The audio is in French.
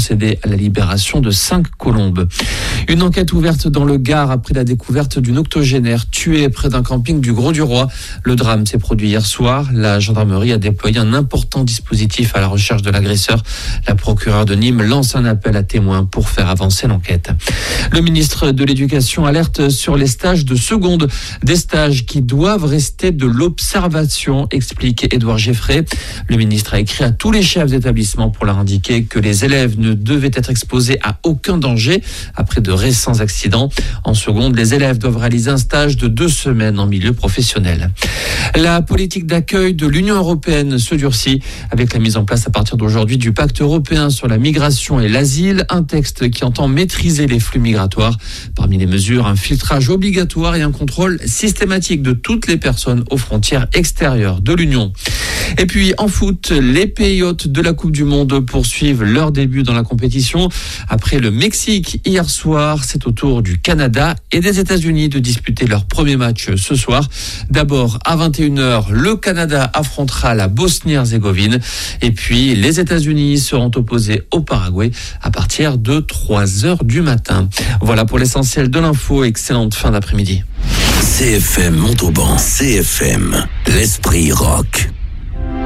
procédé à la libération de 5 colombes. Une enquête ouverte dans le Gard après la découverte d'une octogénaire tuée près d'un camping du Grau-du-Roi. Le drame s'est produit hier soir. La gendarmerie a déployé un important dispositif à la recherche de l'agresseur. La procureure de Nîmes lance un appel à témoins pour faire avancer l'enquête. Le ministre de l'Éducation alerte sur les stages de seconde. Des stages qui doivent rester de l'observation, explique Édouard Geffray. Le ministre a écrit à tous les chefs d'établissement pour leur indiquer que les élèves ne devaient être exposés à aucun danger après de récents accidents. En seconde, les élèves doivent réaliser un stage de 2 semaines en milieu professionnel. La politique d'accueil de l'Union européenne se durcit avec la mise en place à partir d'aujourd'hui du pacte européen sur la migration et l'asile, un texte qui entend maîtriser les flux migratoires. Parmi les mesures, un filtrage obligatoire et un contrôle systématique de toutes les personnes aux frontières extérieures de l'Union. Et puis en foot, les pays hôtes de la Coupe du Monde poursuivent leur début dans la compétition. Après le Mexique hier soir, c'est au tour du Canada et des États-Unis de disputer leur premier match ce soir. D'abord à 21h, le Canada affrontera la Bosnie-Herzégovine et puis les États-Unis seront opposés au Paraguay à partir de 3h du matin. Voilà pour l'essentiel de l'info. Excellente fin d'après-midi. CFM Montauban, CFM, l'esprit rock.